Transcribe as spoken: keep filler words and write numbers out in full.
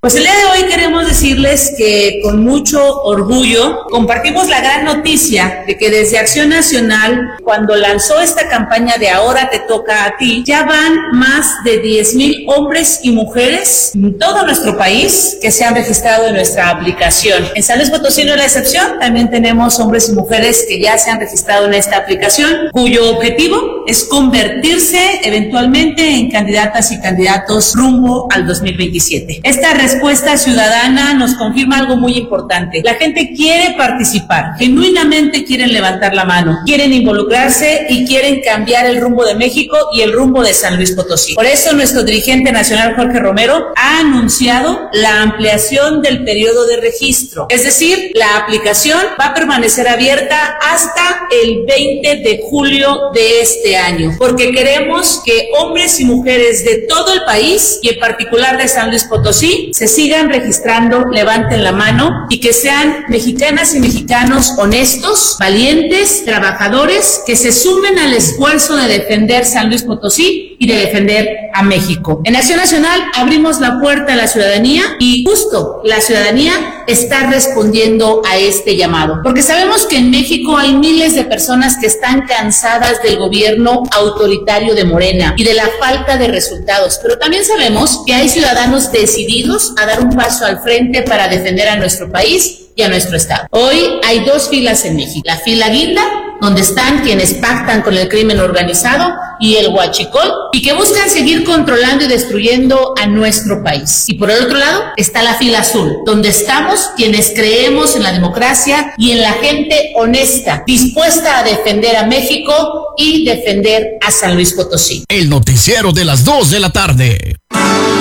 Pues el día de hoy queremos decirles que con mucho orgullo compartimos la gran noticia de que desde Acción Nacional, cuando lanzó esta campaña de Ahora te toca a ti, ya van más de diez mil hombres y mujeres en todo nuestro país que se han registrado en nuestra aplicación. En San Luis Potosí no es la excepción, también tenemos hombres y mujeres que ya se han registrado en esta aplicación, cuyo objetivo es convertirse eventualmente en candidatas y candidatos rumbo al dos mil veintisiete. Esta respuesta ciudadana nos confirma algo muy importante. La gente quiere participar, genuinamente quieren levantar la mano, quieren involucrarse y quieren cambiar el rumbo de México y el rumbo de San Luis Potosí. Por eso nuestro dirigente nacional Jorge Romero ha anunciado la ampliación del periodo de registro. Es decir, la aplicación va a permanecer abierta hasta el veinte de julio de este año, porque queremos que hombres y mujeres de todo el país y en particular de San Luis Potosí se sigan registrando, levanten la mano y que sean mexicanas y mexicanos honestos, valientes, trabajadores, que se sumen al esfuerzo de defender San Luis Potosí y de defender a México. En Acción Nacional abrimos la puerta a la ciudadanía y justo la ciudadanía está respondiendo a este llamado, porque sabemos que en México hay miles de personas que están cansadas del gobierno autoritario de Morena y de la falta de resultados, pero también sabemos que hay ciudadanos decididos a dar un paso al frente para defender a nuestro país y a nuestro estado. Hoy hay dos filas en México, la fila guinda, donde están quienes pactan con el crimen organizado, y el huachicol, y que buscan seguir controlando y destruyendo a nuestro país. Y por el otro lado está la fila azul, donde estamos quienes creemos en la democracia y en la gente honesta, dispuesta a defender a México y defender a San Luis Potosí. El noticiero de las dos de la tarde.